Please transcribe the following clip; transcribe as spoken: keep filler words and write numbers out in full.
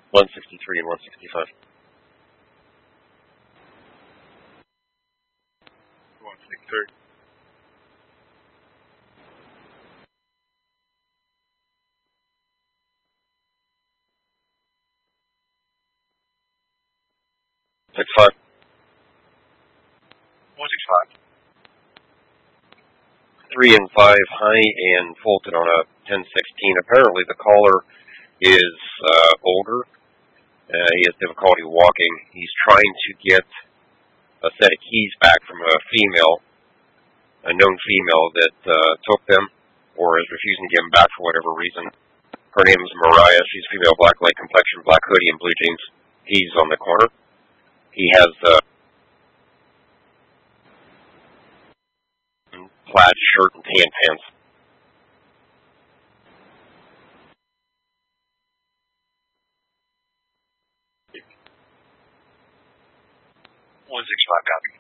one sixty-three and one sixty-five. one sixty-three. six five. one sixty-five. three and five high and Fulton on a ten sixteen. Apparently the caller is uh, older. Uh, he has difficulty walking. He's trying to get a set of keys back from a female, a known female that uh, took them or is refusing to give them back for whatever reason. Her name is Mariah. She's female, black light complexion, black hoodie, and blue jeans. He's on the corner. He has uh, plaid shirt and tan pants. one sixty-five, copy.